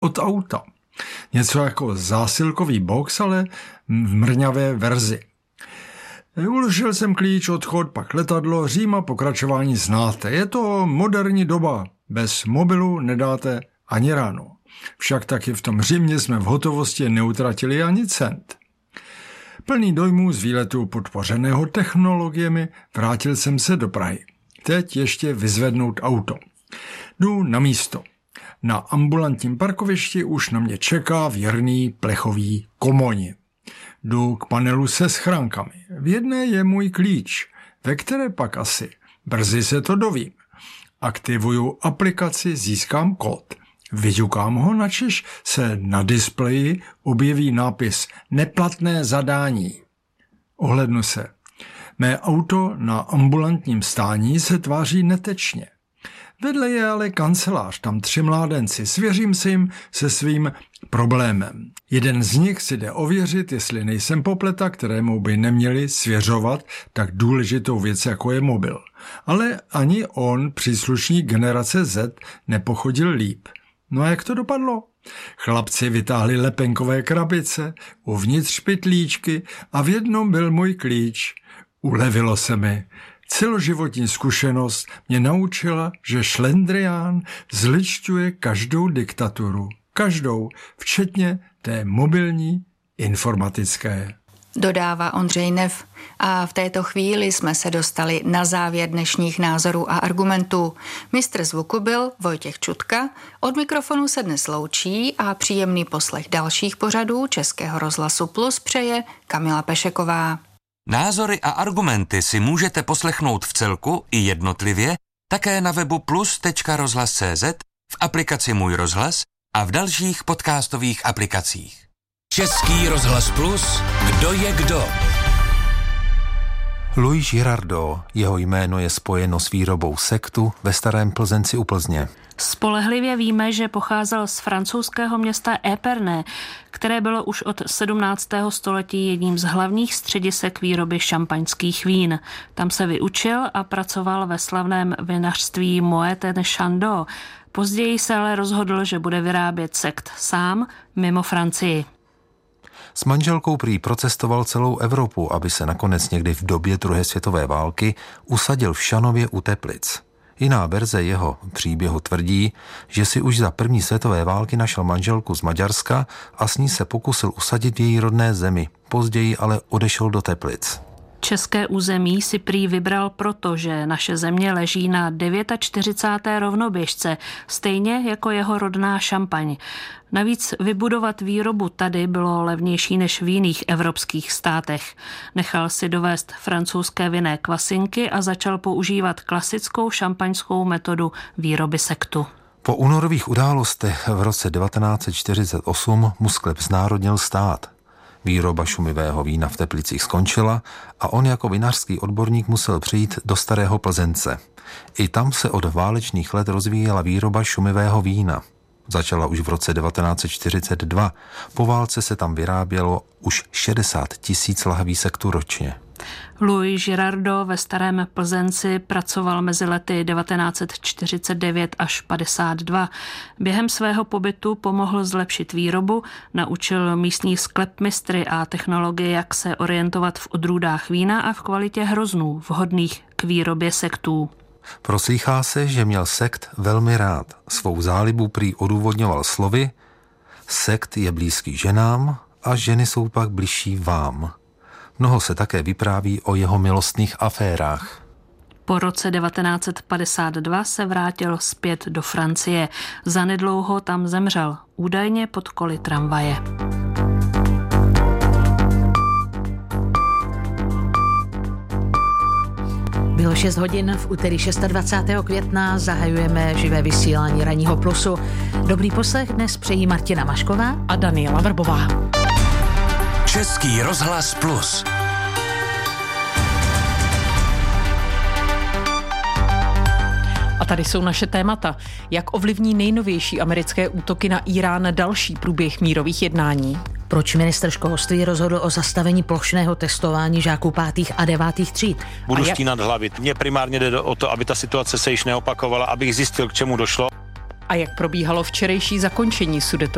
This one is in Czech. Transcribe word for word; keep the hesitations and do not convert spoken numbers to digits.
od auta. Něco jako zásilkový box, ale v mrňavé verzi. Uložil jsem klíč, odchod, pak letadlo, Řím a pokračování znáte. Je to moderní doba. Bez mobilu nedáte ani ráno. Však taky v tom Římě jsme v hotovosti neutratili ani cent. Plný dojmů z výletu podpořeného technologiemi vrátil jsem se do Prahy. Teď ještě vyzvednout auto. Jdu na místo. Na ambulantním parkovišti už na mě čeká věrný plechový komoň. Jdu k panelu se schránkami. V jedné je můj klíč, ve které pak asi. Brzy se to dovím. Aktivuju aplikaci, získám kód. Vyťukám ho, načež se na displeji objeví nápis Neplatné zadání. Ohlednu se. Mé auto na ambulantním stání se tváří netečně. Vedle je ale kancelář, tam tři mládenci. Svěřím si jim se svým problémem. Jeden z nich si jde ověřit, jestli nejsem popleta, kterému by neměli svěřovat tak důležitou věc, jako je mobil. Ale ani on, příslušník generace Z, nepochodil líp. No a jak to dopadlo? Chlapci vytáhli lepenkové krabice, uvnitř pytlíčky a v jednom byl můj klíč. Ulevilo se mi. Celoživotní zkušenost mě naučila, že šlendrián zličťuje každou diktaturu. Každou, včetně té mobilní informatické. Dodává Ondřej Nev. A v této chvíli jsme se dostali na závěr dnešních názorů a argumentů. Mistr zvuku byl Vojtěch Čutka, od mikrofonu se dnes loučí a příjemný poslech dalších pořadů Českého rozhlasu Plus přeje Kamila Pešeková. Názory a argumenty si můžete poslechnout v celku i jednotlivě také na webu plus tečka rozhlas tečka cé zet, v aplikaci Můj rozhlas a v dalších podcastových aplikacích. Český rozhlas Plus, kdo je kdo? Louis Girardot, jeho jméno je spojeno s výrobou sektu ve Starém Plzenci u Plzně. Spolehlivě víme, že pocházel z francouzského města Épernay, které bylo už od sedmnáctého století jedním z hlavních středisek výroby šampaňských vín. Tam se vyučil a pracoval ve slavném vinařství Moët et Chandon. Později se ale rozhodl, že bude vyrábět sekt sám mimo Francii. S manželkou prý procestoval celou Evropu, aby se nakonec někdy v době druhé světové války usadil v Šanově u Teplic. Jiná verze jeho příběhu tvrdí, že si už za první světové války našel manželku z Maďarska a s ní se pokusil usadit v její rodné zemi. Později ale odešel do Teplic. České území si prý vybral proto, že naše země leží na čtyřicáté deváté rovnoběžce, stejně jako jeho rodná Šampaň. Navíc vybudovat výrobu tady bylo levnější než v jiných evropských státech. Nechal si dovést francouzské vinné kvasinky a začal používat klasickou šampaňskou metodu výroby sektu. Po únorových událostech v roce devatenáct set čtyřicet osm mu sklep znárodnil stát. Výroba šumivého vína v Teplicích skončila a on jako vinařský odborník musel přijít do Starého Plzence. I tam se od válečných let rozvíjela výroba šumivého vína. Začala už v roce devatenáct set čtyřicet dva. Po válce se tam vyrábělo už šedesát tisíc lahví sektu ročně. Louis Girardot ve Starém Plzenci pracoval mezi lety devatenáct set čtyřicet devět až padesát dva. Během svého pobytu pomohl zlepšit výrobu, naučil místní sklepmistry a technologie, jak se orientovat v odrůdách vína a v kvalitě hroznů vhodných k výrobě sektů. Proslýchá se, že měl sekt velmi rád. Svou zálibu prý odůvodňoval slovy: sekt je blízký ženám a ženy jsou pak bližší vám. Mnoho se také vypráví o jeho milostných aférách. Po roce devatenáct set padesát dva se vrátil zpět do Francie. Zanedlouho tam zemřel, údajně pod koly tramvaje. Bylo šest hodin, v úterý dvacátého šestého května zahajujeme živé vysílání Ranního Plusu. Dobrý poslech dnes přejí Martina Mašková a Daniela Vrbová. Český rozhlas Plus. A tady jsou naše témata. Jak ovlivní nejnovější americké útoky na Irán další průběh mírových jednání? Proč ministr školství rozhodl o zastavení plošného testování žáků pátých a devátých tříd? Budu jak... stínat hlavy. Mně primárně jde o to, aby ta situace se již neopakovala, abych zjistil, k čemu došlo. A jak probíhalo včerejší zakončení Sudetoněmecké